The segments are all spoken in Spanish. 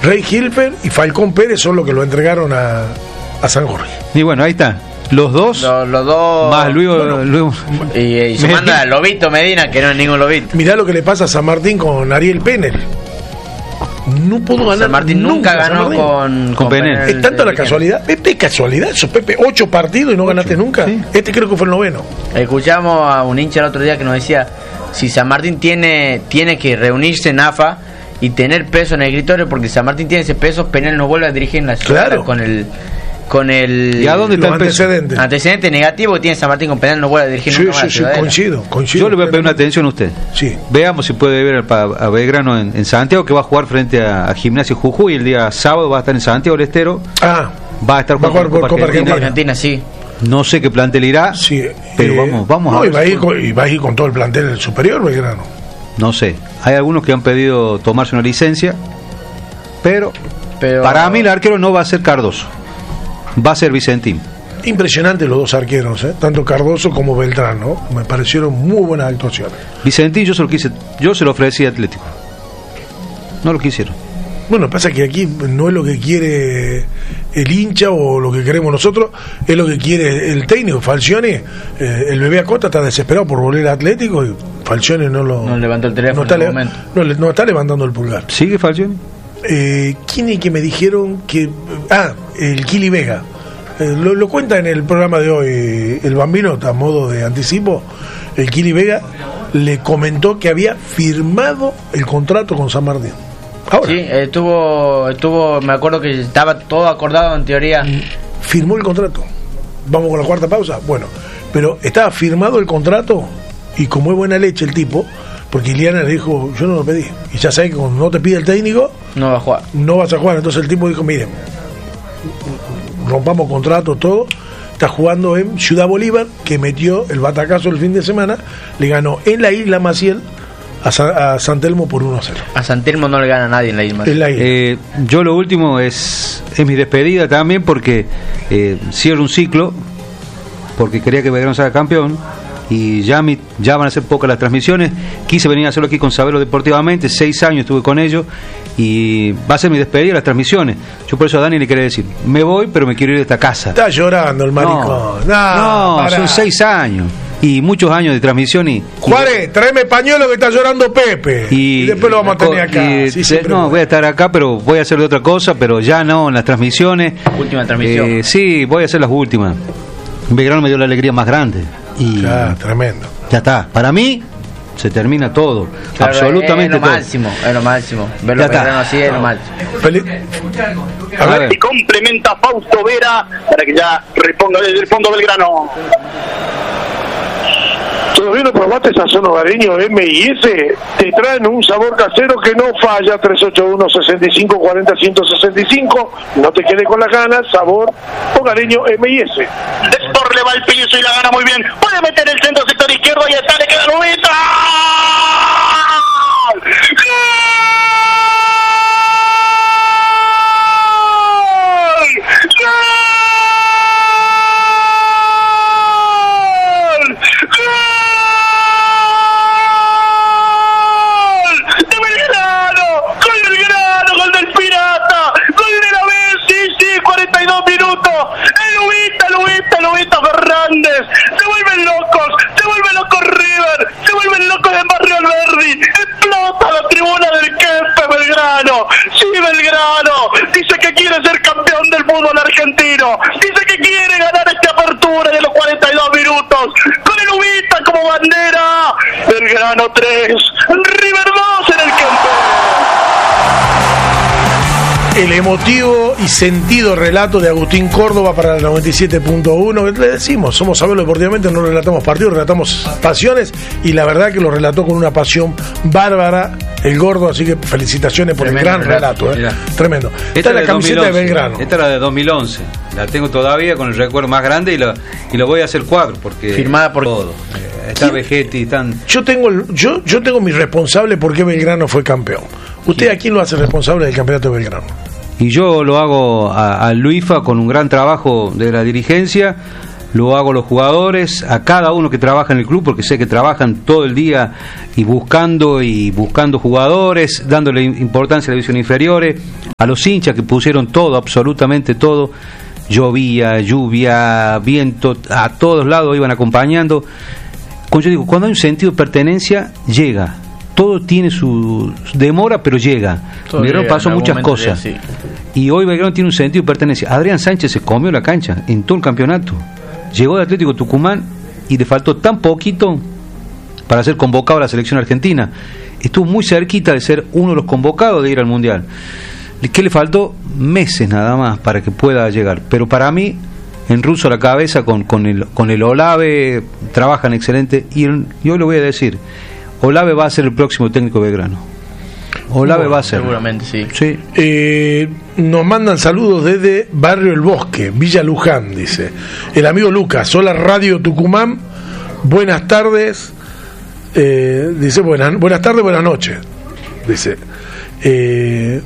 Rey Hilfer y Falcón Pérez son los que lo entregaron a San Jorge. Y bueno, ahí está. Los dos más Luis y se manda a Lobito Medina, que no es ningún Lobito. Mirá lo que le pasa a San Martín con Ariel Penel. No pudo ganar. San Martín nunca ganó con Penel. Es tanto la casualidad. Es casualidad eso, Pepe. 8 partidos y no ganaste nunca. Sí. Este creo que fue el 9º. Escuchamos a un hincha el otro día que nos decía: si San Martín tiene que reunirse en AFA y tener peso en el escritorio, porque San Martín tiene ese peso, Penel nos vuelve a dirigir en la ciudad. Claro. Con el ¿y a dónde está el antecedente negativo que tiene San Martín con Penal? No vuelve a dirigir nunca más. Sí, coincido. Yo le voy a pedir una atención a usted. Sí. Veamos si puede ver a Belgrano en Santiago, que va a jugar frente a Gimnasia Jujuy el día sábado. Va a estar en Santiago del Estero. Va a estar jugando por Copa Argentina, sí. No sé qué plantel irá, sí, pero vamos a ver. Y va a ir con todo el plantel superior, Belgrano. No sé. Hay algunos que han pedido tomarse una licencia, pero para mí el arquero no va a ser Cardoso. Va a ser Vicentín. Impresionante los dos arqueros, tanto Cardoso como Beltrán, ¿no? Me parecieron muy buenas actuaciones. Vicentín yo se lo ofrecí a Atlético. No lo quisieron. Bueno, pasa que aquí no es lo que quiere el hincha o lo que queremos nosotros, es lo que quiere el técnico. Falcioni, el bebé Acosta está desesperado por volver a Atlético y Falcioni no levantó el teléfono no está levantando el pulgar. ¿Sigue Falcioni? ¿Quién es que me dijeron que el Kili Vega lo cuenta en el programa de hoy el Bambino, a modo de anticipo? El Kili Vega le comentó que había firmado el contrato con San Martín. Ahora, sí, estuvo, me acuerdo que estaba todo acordado en teoría. Firmó el contrato. Vamos con la cuarta pausa. Bueno, pero estaba firmado el contrato y como es buena leche el tipo, porque Iliana le dijo, yo no lo pedí. Y ya sabes que cuando no te pide el técnico, no va a jugar. No vas a jugar. Entonces el tipo dijo, miren, rompamos contrato, todo. Está jugando en Ciudad Bolívar, que metió el batacazo el fin de semana. Le ganó en la Isla Maciel a San Telmo por 1-0. A San Telmo no le gana a nadie en la Isla Maciel. Yo lo último es mi despedida también, porque cierro un ciclo, porque quería que Belgrano sea campeón. Y ya van a ser pocas las transmisiones. Quise venir a hacerlo aquí con Sabelo Deportivamente, 6 años estuve con ellos y va a ser mi despedida de las transmisiones. Yo por eso a Dani le quería decir, me voy, pero me quiero ir de esta casa. Está llorando el maricón. No, son 6 años y muchos años de transmisión. Juárez, tráeme pañuelo que está llorando Pepe y después lo vamos a tener acá. Voy a estar acá, pero voy a hacer de otra cosa, pero ya no en las transmisiones. Última transmisión. Sí, voy a hacer las últimas. Belgrano me dio la alegría más grande. Y tremendo. Ya está, para mí se termina todo, claro, absolutamente todo. Es lo máximo. Verlo así es lo máximo. A ver si complementa Fausto Vera para que ya responda desde el fondo Belgrano. ¿Todavía no probaste sazón hogareño M&S? Te traen un sabor casero que no falla. 381-6540-165. No te quedes con las ganas. Sabor hogareño M&S. Destor le va al piso y la gana muy bien. Puede meter el centro sector izquierdo y está, le queda Lubita. Lubita Fernández, se vuelven locos River, se vuelven locos en Barrio Alberdi, explota la tribuna del Quempe Belgrano. Sí, Belgrano dice que quiere ser campeón del fútbol argentino, dice que quiere ganar esta apertura de los 42 minutos, con el Lubita como bandera. Belgrano 3, River 2 en el Quempe. El emotivo y sentido relato de Agustín Córdoba para la 97.1. Le decimos, somos Sabelo Deportivamente, no relatamos partidos, relatamos pasiones, y la verdad que lo relató con una pasión bárbara el gordo, así que felicitaciones por tremendo el gran relato. Tremendo. Esta es la camiseta 2011, de Belgrano. Esta es la de 2011, la tengo todavía con el recuerdo más grande y lo voy a hacer cuadro, porque firmada por todo. Está Vegetti, están... Yo tengo mi responsable porque Belgrano fue campeón. ¿Usted a quién lo hace responsable del campeonato de Belgrano? Y yo lo hago a Luifa con un gran trabajo de la dirigencia, lo hago a los jugadores, a cada uno que trabaja en el club, porque sé que trabajan todo el día y buscando jugadores, dándole importancia a las divisiones inferiores, a los hinchas que pusieron todo, absolutamente todo, llovía, lluvia, viento, a todos lados iban acompañando. Como yo digo, cuando hay un sentido de pertenencia, llega. Todo tiene su demora, pero llega. Belgrano pasó muchas cosas. Llega, sí. Y hoy Belgrano tiene un sentido de pertenencia. Adrián Sánchez se comió la cancha en todo el campeonato. Llegó de Atlético Tucumán y le faltó tan poquito para ser convocado a la selección argentina. Estuvo muy cerquita de ser uno de los convocados de ir al Mundial. ¿Qué le faltó? Meses nada más para que pueda llegar. Pero para mí, en Russo a la cabeza, con el Olave, trabajan excelente. Y yo le voy a decir, Olave va a ser el próximo técnico de Belgrano. Olave va a ser. Seguramente, sí. Nos mandan saludos desde Barrio El Bosque, Villa Luján, dice. El amigo Lucas, hola Radio Tucumán, buenas tardes. Dice, buenas tardes, buenas noches. Dice, que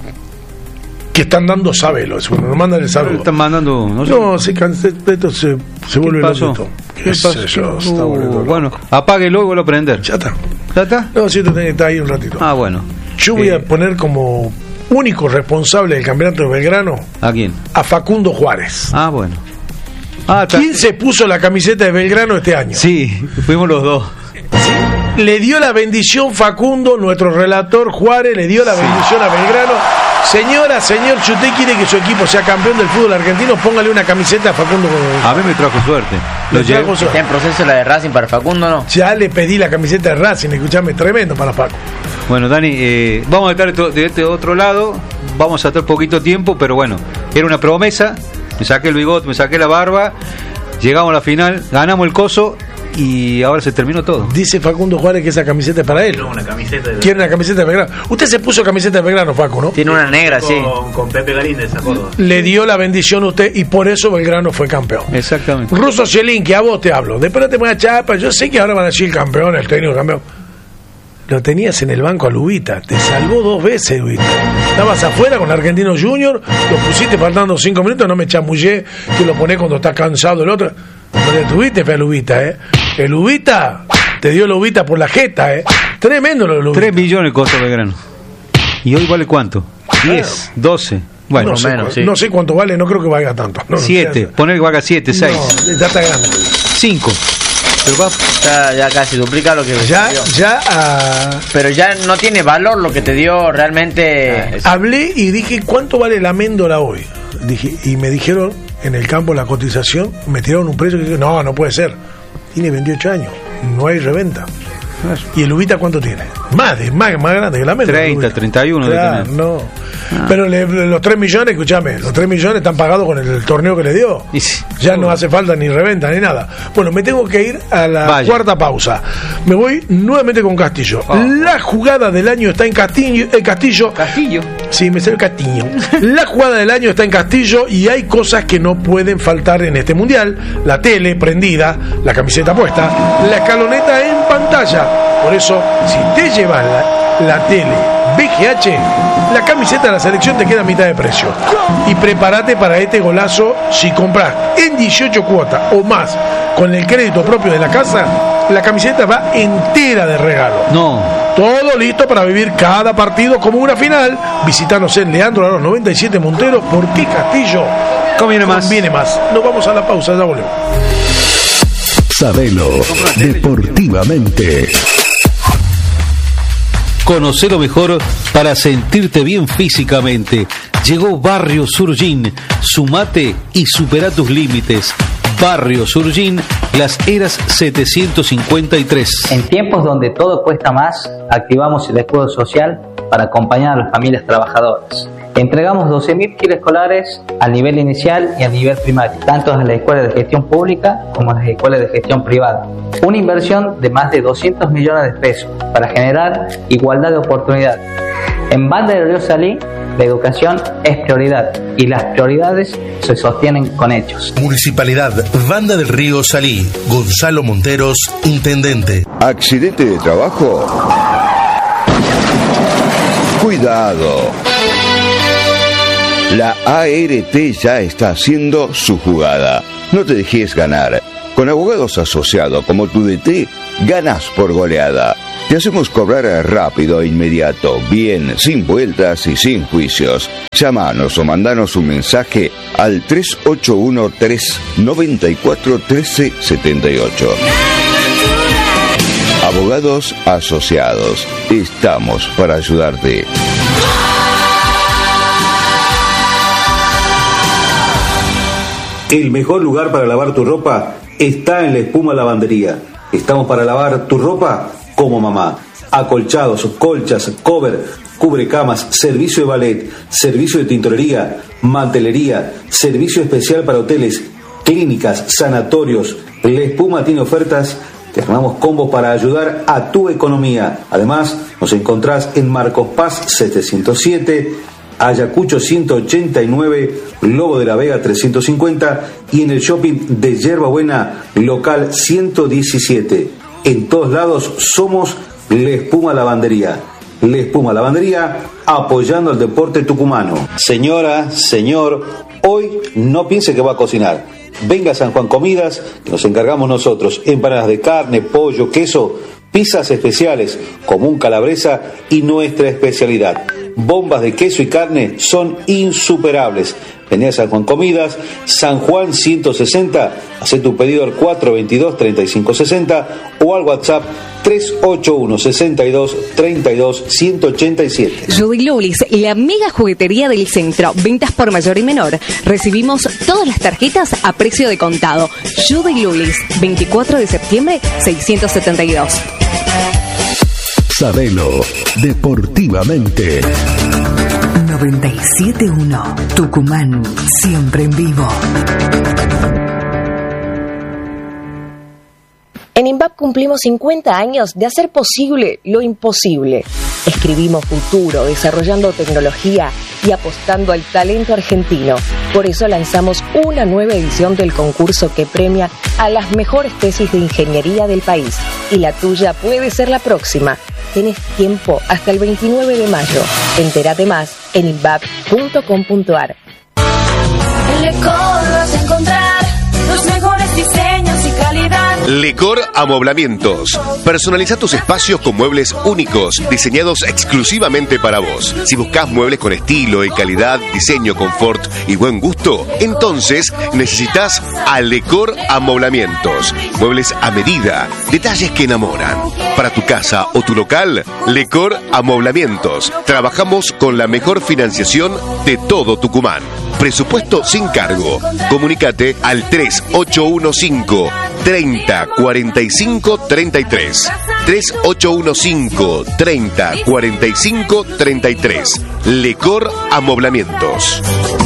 están dando Sabelo. Nos mandan el saludo. Están mandando. Esto se vuelve loco. ¿Qué pasó? Bueno, apáguelo y vuelvo a prender. Ya está. ¿Ya está? No, si esto tiene que estar ahí un ratito. Ah, bueno. Yo voy a poner como único responsable del campeonato de Belgrano. ¿A quién? A Facundo Juárez. Ah, bueno. ¿Quién se puso la camiseta de Belgrano este año? Sí, fuimos los dos. ¿Sí? Le dio la bendición Facundo, nuestro relator Juárez, le dio la bendición a Belgrano. Señora, señor, si usted quiere que su equipo sea campeón del fútbol argentino, póngale una camiseta a Facundo. A mí me trajo suerte. ¿Está en proceso la de Racing para Facundo, no? Ya le pedí la camiseta de Racing, escuchame, tremendo para Facu. Bueno, Dani, vamos a estar de este otro lado, vamos a estar poquito tiempo, pero bueno, era una promesa, me saqué el bigote, me saqué la barba, llegamos a la final, ganamos el coso y ahora se terminó todo. Dice Facundo Juárez que esa camiseta es para él. No, una camiseta de... Quiere una camiseta de Belgrano. Usted se puso camiseta de Belgrano, Facu, ¿no? Tiene una negra, sí. Con Pepe Galíndez, ¿se acuerda? Le dio la bendición a usted y por eso Belgrano fue campeón. Exactamente. Russo Cielín, que a vos te hablo. Después no te pongas chapa. Yo sé que ahora van a decir el campeón, el técnico campeón. Lo tenías en el banco a Lubita. Te salvó 2 veces, Lubita. Estabas afuera con Argentino Junior, lo pusiste faltando 5 minutos, no me chamullé que lo ponés cuando está cansado el otro. No le tuviste fe a Lubita, El Lubita te dio Lubita por la jeta, Tremendo lo de Lubita. 3 millones costó Belgrano. ¿Y hoy vale cuánto? 10, 12. Bueno, no sé cuánto vale, no creo que valga tanto. 7, poner que valga 7, 6. No, ya está grande. 5. Pero ya casi duplica lo que pero ya no tiene valor lo que te dio realmente. Hablé y dije, ¿cuánto vale la améndola hoy? Y me dijeron, en el campo la cotización, me tiraron un precio que dije, no puede ser. Tiene 28 años, no hay reventa. ¿Y el Ubita cuánto tiene? Más grande que la améndola. 30, 31. Claro, no. Pero los 3 millones, escúchame, los 3 millones están pagados con el torneo que le dio. Ya no hace falta ni reventa ni nada. Bueno, me tengo que ir a la cuarta pausa. Me voy nuevamente con Castillo. La jugada del año está en Castillo. Castillo. Sí, me sale Castillo. La jugada del año está en Castillo y hay cosas que no pueden faltar en este mundial. La tele prendida, la camiseta puesta, la escaloneta en pantalla. Por eso, si te llevas la tele VGH, la camiseta de la selección te queda a mitad de precio. Y prepárate para este golazo si compras en 18 cuotas o más con el crédito propio de la casa. La camiseta va entera de regalo. Todo listo para vivir cada partido como una final. Visítanos en Leandro Aros 97 Monteros, porque Castillo conviene más. Nos vamos a la pausa, ya volvemos. Sabelo deportivamente. Conocelo mejor para sentirte bien físicamente. Llegó Barrio Surgín. Sumate y supera tus límites. Barrio Surgín, Las Heras 753. En tiempos donde todo cuesta más, activamos el escudo social para acompañar a las familias trabajadoras. Entregamos 12.000 kits escolares al nivel inicial y a nivel primario, tanto en las escuelas de gestión pública como en las escuelas de gestión privada. Una inversión de más de 200 millones de pesos para generar igualdad de oportunidades. En Banda del Río Salí, la educación es prioridad y las prioridades se sostienen con hechos. Municipalidad Banda del Río Salí. Gonzalo Monteros, intendente. ¿Accidente de trabajo? Cuidado. La ART ya está haciendo su jugada. No te dejes ganar. Con abogados asociados como tu DT, ganas por goleada. Te hacemos cobrar rápido e inmediato, bien, sin vueltas y sin juicios. Llámanos o mandanos un mensaje al 381-394-1378. Abogados asociados. Estamos para ayudarte. El mejor lugar para lavar tu ropa está en La Espuma Lavandería. Estamos para lavar tu ropa como mamá. Acolchados, colchas, cover, cubrecamas, servicio de ballet, servicio de tintorería, mantelería, servicio especial para hoteles, clínicas, sanatorios. La Espuma tiene ofertas. Te armamos combos para ayudar a tu economía. Además, nos encontrás en Marcos Paz 707, Ayacucho 189, Lobo de la Vega 350 y en el shopping de Yerbabuena, local 117. En todos lados somos La Espuma Lavandería. La Espuma Lavandería, apoyando al deporte tucumano. Señora, señor, hoy no piense que va a cocinar. Venga a San Juan Comidas, que nos encargamos nosotros. Empanadas de carne, pollo, queso, pizzas especiales, común calabresa y nuestra especialidad. Bombas de queso y carne son insuperables. Vení a San Juan Comidas, San Juan 160, hacé tu pedido al 422-3560 o al WhatsApp 381-62-32-187. Judy Lulis, la mega juguetería del centro. Ventas por mayor y menor. Recibimos todas las tarjetas a precio de contado. Judy Lulis, 24 de septiembre, 672. Sabelo, deportivamente. 97.1 Tucumán, siempre en vivo. En INVAP cumplimos 50 años de hacer posible lo imposible. Escribimos futuro, desarrollando tecnología y apostando al talento argentino. Por eso lanzamos una nueva edición del concurso que premia a las mejores tesis de ingeniería del país. Y la tuya puede ser la próxima. Tenés tiempo hasta el 29 de mayo. Entérate más en invap.com.ar. En Lecor vas a encontrar los mejores diseños y calidad. Lecor Amoblamientos. Personaliza tus espacios con muebles únicos, diseñados exclusivamente para vos. Si buscas muebles con estilo y calidad, diseño, confort y buen gusto, entonces necesitas a Lecor Amoblamientos. Muebles a medida, detalles que enamoran. Para tu casa o tu local, Lecor Amoblamientos. Trabajamos con la mejor financiación de todo Tucumán. Presupuesto sin cargo. Comunícate al 3815 30 45 33. 3815 30 45 33. Lecor Amoblamientos.